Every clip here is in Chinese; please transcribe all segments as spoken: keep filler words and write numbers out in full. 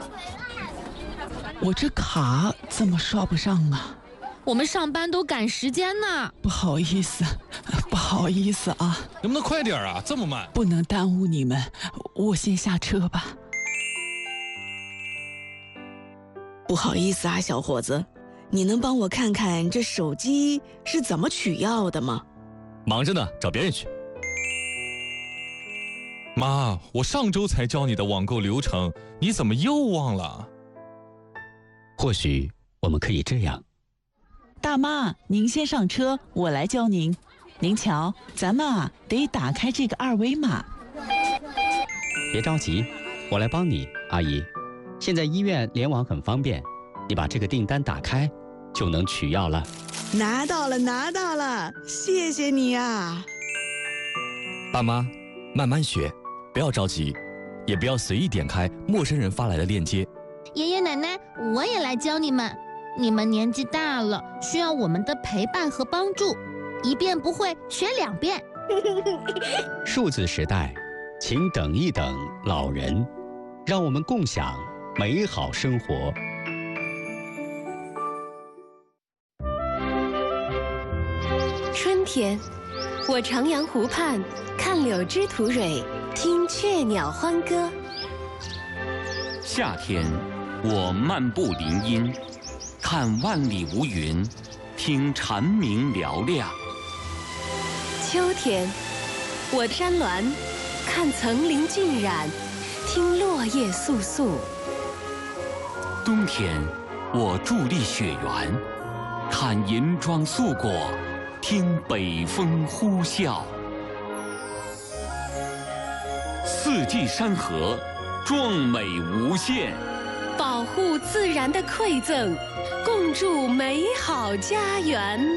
我这卡怎么刷不上啊？ 我们上班都赶时间呢。 不好意思，不好意思啊。 能不能快点啊？这么慢。 不能耽误你们，我先下车吧。 不好意思啊，小伙子，你能帮我看看这手机是怎么取药的吗？ 忙着呢，找别人去。 妈，我上周才教你的网购流程，你怎么又忘了？ 或许我们可以这样。 大妈，您先上车，我来教您。您瞧，咱们啊得打开这个二维码。 别着急，我来帮你，阿姨。现在医院联网很方便，你把这个订单打开，就能取药了。 拿到了，拿到了，谢谢你啊！ 爸妈，慢慢学，不要着急，也不要随意点开陌生人发来的链接。 爷爷奶奶，我也来教你们。你们年纪大了，需要我们的陪伴和帮助，一遍不会学两遍。 数字时代，请等一等老人，让我们共享美好生活。 春天，我徜徉湖畔，看柳枝吐蕊，听雀鸟欢歌。 夏天，我漫步林荫，看万里无云，听蝉鸣嘹亮。 秋天，我山峦，看层林尽染，听落叶簌簌。 冬天，我伫立雪原，看银装素裹，听北风呼啸。四季山河，壮美无限。 保护自然的馈赠，共筑美好家园。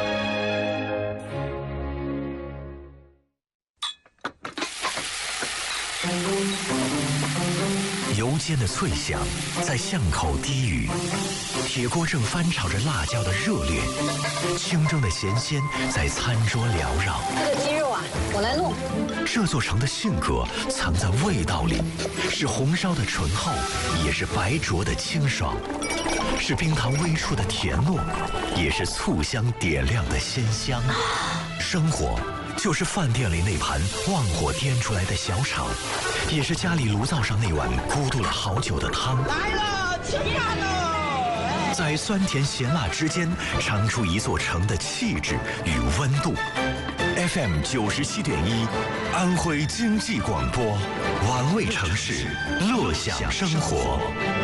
油煎的脆响在巷口低语，铁锅正翻炒着辣椒的热烈，清蒸的咸鲜在餐桌缭绕。 这个鸡肉啊，我来弄。 这座城的性格藏在味道里，是红烧的醇厚，也是白灼的清爽，是冰糖微触的甜糯，也是醋香点亮的鲜香。生活就是饭店里那盘旺火颠出来的小炒，也是家里炉灶上那碗咕嘟了好久的汤。 来了，吃饭喽！ 在酸甜咸辣之间，尝出一座城的气质与温度。F M 九十七点一，安徽经济广播，玩味城市，乐享生活。